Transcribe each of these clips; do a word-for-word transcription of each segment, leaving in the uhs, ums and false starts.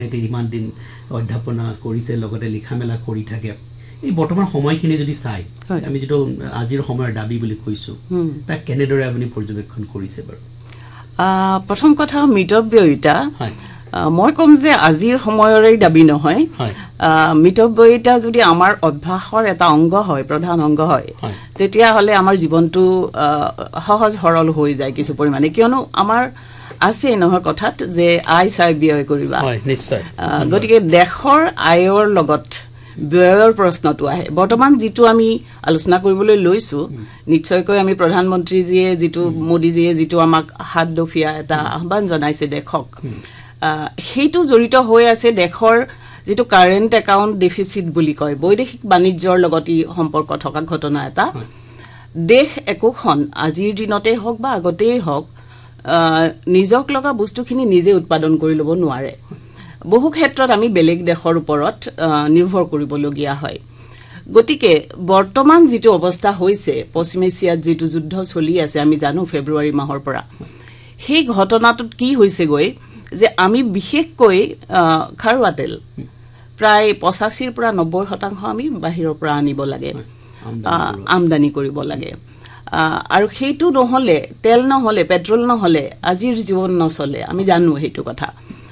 ইমান দিন অধ্যাপনা কৰিছে লগতে লিখা মেলা কৰি থাকে এই বৰ্তমান সময়খিনি যদি চাই আমি যেটো আজিৰ সময়ৰ দাবী বুলি কৈছো তা কেনেদৰে আপুনি পৰ্যবেক্ষণ কৰিছে বাৰু প্ৰথম কথা মিতব্যয়িতা মই কম যে আজিৰ সময়ৰে দাবী নহয় মিতব্যয়িতা যদি আমাৰ অভ্যাসৰ এটা অংগ হয় প্ৰধান অংগ হয় তেতিয়া হলে আমাৰ জীৱনটো সহজ সৰল হৈ যায় কিছু পৰিমাণে কিয়নো আমাৰ আছে নহয় কথাত যে আই চাই ব্যয় কৰিবা হয় নিশ্চয় গতিকে দেশৰ আয়ৰ লগত ব্যয়ৰ প্ৰশ্নটো আহে বৰ্তমান যেটো আমি আলোচনা কৰিবলৈ লৈছো নিশ্চয়কৈ আমি প্ৰধানমন্ত্ৰীজীয়ে যেটো মোদীজীয়ে যেটো আমাক হাত দফিয়া এটা আহ্বান জনাইছে দেশক হেতু জড়িত হৈ আছে দেশৰ যেটো কাৰেন্ট একাউন্ট ডেফিসিট বুলি কয় বৈদেশিক বাণিজ্যৰ লগত ই সম্পৰ্ক থকা ঘটনা এটা দেশ একোখন আজিৰ দিনতে হওক বা আগতেই হওক নিজক লগা বস্তুখিনি নিজে উৎপাদন কৰি লব নোৱাৰে বহু ক্ষেত্ৰত আমি বেলেগ দেশৰ ওপৰত নিৰ্ভৰ কৰিবলগীয়া হয় গতিকে বৰ্তমান যেটো অৱস্থা হৈছে পশ্চিম এছিয়াত যেটো যুদ্ধ চলি আছে আমি জানো ফেব্ৰুৱাৰী মাহৰ পৰা সেই ঘটনাটোত কি হৈছে গৈ যে আমি বিশেষকৈ খাৰুৱা তেল প্ৰায় পঁচাশী ৰ পৰা নব্বৈ শতাংশ আমি বাহিৰৰ পৰা আনিব লাগে আমদানি কৰিব লাগে আৰু সেইটো নহলে তেল নহলে পেট্ৰল নহলে আজিৰ জীৱন নচলে আমি জানো হেতু কথা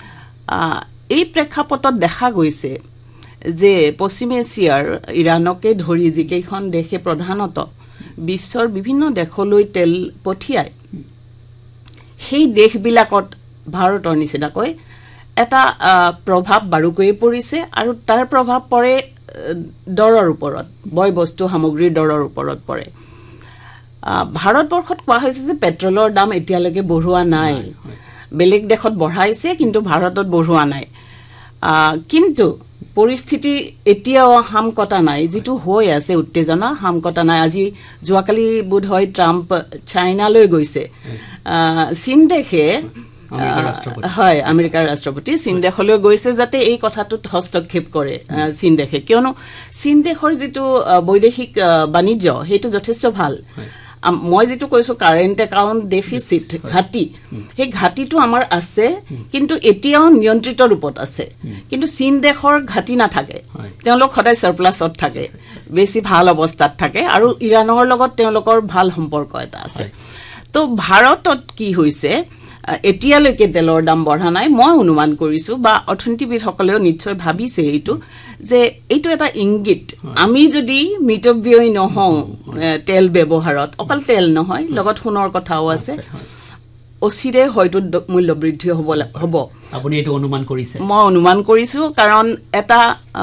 এই প্ৰেক্ষাপটত দেখা গৈছে যে পশ্চিম এছিয়াৰ ইৰানকে ধৰি যিকেইখন দেশে প্ৰধানত বিশ্বৰ বিভিন্ন দেশলৈ তেল পঠিয়ায় সেই দেশবিলাকত ভাৰতৰ নিচিনাকৈ এটা প্ৰভাৱ বাৰুকৈ পৰিছে আৰু তাৰ প্ৰভাৱ পৰে দৰৰ ওপৰত বয় বস্তু সামগ্ৰীৰ দৰৰ ওপৰত পৰে ভাৰতবৰ্ষত কোৱা হৈছে যে পেট্ৰলৰ দাম এতিয়ালৈকে বঢ়োৱা নাই বেলেগ দেশত বঢ়াইছে কিন্তু ভাৰতত বঢ়োৱা নাই কিন্তু পৰিস্থিতি এতিয়াও হামকটা নাই যেটো হৈ আছে উত্তেজনা হামকটা নাই আজি যোৱাকালি বোধ হয় ট্ৰাম্প চাইনালৈ গৈছে চীন দেশে হয় আমেৰিকাৰ ৰাষ্ট্ৰপতি চীন দেশলৈ গৈছে যাতে এই কথাটোত হস্তক্ষেপ কৰে চীন দেশে কিয়নো চীন দেশৰ যেটো বৈদেশিক বাণিজ্য হেতু যথেষ্ট ভাল মই যেটো কৈছো কাৰেন্ট একাউন্ট ডেফিসিট ঘাটি হে ঘাটিটো আমাৰ আছে কিন্তু এতিয়াও নিয়ন্ত্ৰিত ৰূপত আছে কিন্তু চীন দেশৰ ঘাটি না থাকে তেওঁলোক সদায় সাৰপ্লাসত থাকে বেছি ভাল অৱস্থাত থাকে আৰু ইৰানৰ লগত তেওঁলোকৰ ভাল সম্পৰ্ক এটা আছে তো ভাৰতত কি হৈছে এতিয়ালৈকে তেলৰ দাম বঢ়া নাই মই অনুমান কৰিছো বা অৰ্থনীতিবিদসকলেও নিশ্চয় ভাবিছে এইটো যে এইটো এটা ইংগিত আমি যদি মিতব্যয়ী নহওঁ তেল ব্যৱহাৰত অকল তেল নহয় লগত সোণৰ কথাও আছে অচিৰে হয়তো মূল্য বৃদ্ধি হ'ব হ'ব আপুনি এইটো অনুমান কৰিছে মই অনুমান কৰিছো কাৰণ এটা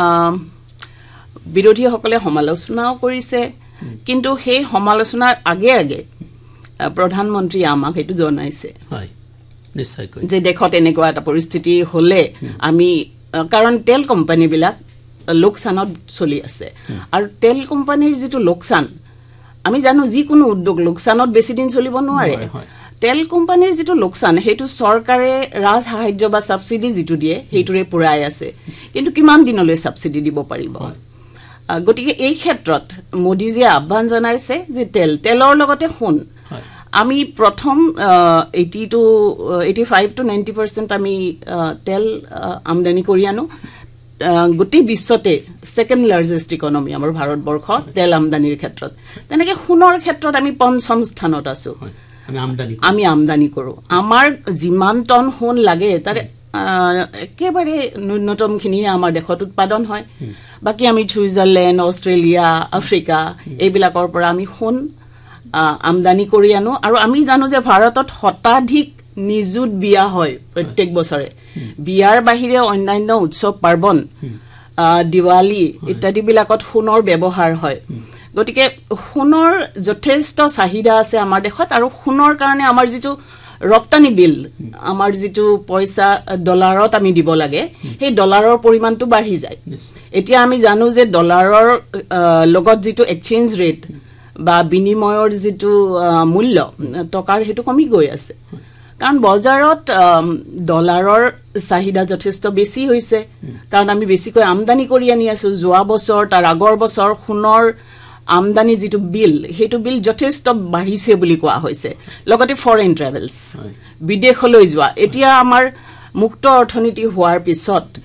বিৰোধীসকলে সমালোচনাও কৰিছে কিন্তু সেই সমালোচনাৰ আগে আগে প্ৰধানমন্ত্ৰী আমাক এইটো জনাইছে হয় নিশ্চয়কৈ যে দেখত এনেকুৱা এটা পৰিস্থিতি হলে আমি কাৰণ তেল কোম্পানী বিলাক লোকসানত চলি আছে আৰু তেল কোম্পানীৰ যেটো লোকসান আমি জানো যি কোনো উদ্যোগ লোকসানত বেছি দিন চলিব নোৱাৰে তেল কোম্পানীৰ যেটো লোকসান হেতু চৰকাৰে ৰাজ সাহায্য বা সাবসিডি যেটো দিয়ে হেতুৰে পুৰাই আছে কিন্তু কিমান দিনলৈ সাবসিডি দিব পাৰিব গতিকে এই ক্ষেত্ৰত মোদীজীয়ে আহ্বান জনাইছে যে তেল তেলৰ লগতে সোণ আমি প্ৰথম eighty to eighty-five to ninety percent আমি তেল আমদানি কৰি আনো গতি বিশ্বতে সেকেন্ড লাৰ্জেষ্ট ইকনমি আমাৰ ভাৰতবৰ্ষ তেল আমদানিৰ ক্ষেত্ৰত তেনেকে সোণৰ ক্ষেত্ৰত আমি পঞ্চম স্থানত আছো আমি আমদানি আমি আমদানি কৰো আমাৰ যিমান টন সোণ লাগে তাৰে একেবাৰে ন্যূনতম খিনি আমাৰ দেশত উৎপাদন হয় বাকি আমি সুইজাৰলেণ্ড অষ্ট্ৰেলিয়া আফ্ৰিকা এইবিলাকৰ পৰা আমি সোণ আমদানি কৰি আনো আৰু আমি জানো যে ভাৰতত শতাধিক নিযুত বিয়া হয় প্ৰত্যেক বছৰে বিয়াৰ বাহিৰে অন্যান্য উৎসৱ পাৰ্বণ দিৱালী ইত্যাদি বিলাকত সোণৰ ব্যৱহাৰ হয় গতিকে সোণৰ যথেষ্ট চাহিদা আছে আমাৰ দেশত আৰু সোণৰ কাৰণে আমাৰ যেটো ৰপ্তানি বিল আমাৰ যেটো পইচা ডলাৰত আমি দিব লাগে সেই ডলাৰৰ পৰিমাণটো বাঢ়ি যায় এতিয়া আমি জানো যে ডলাৰৰ লগত যেটো এক্সচেঞ্জ ৰেট বা বিনিময়ৰ যেটো মূল্য টকাৰ হেতু কমি গৈ আছে কাৰণ বজাৰত ডলাৰৰ চাহিদা যথেষ্ট বেছি হৈছে কাৰণ আমি বেছিকৈ আমদানি কৰি আনি আছো যোৱা বছৰ তাৰ আগৰ বছৰ সোণৰ আমদানি যেটো বিল হেতু বিল যথেষ্ট বাঢ়িছে বুলি কোৱা হৈছে লগতে ফৰেন ট্ৰেভেলছ বিদেশলৈ যোৱা এতিয়া আমাৰ মুক্ত অৰ্থনীতি হোৱাৰ পিছত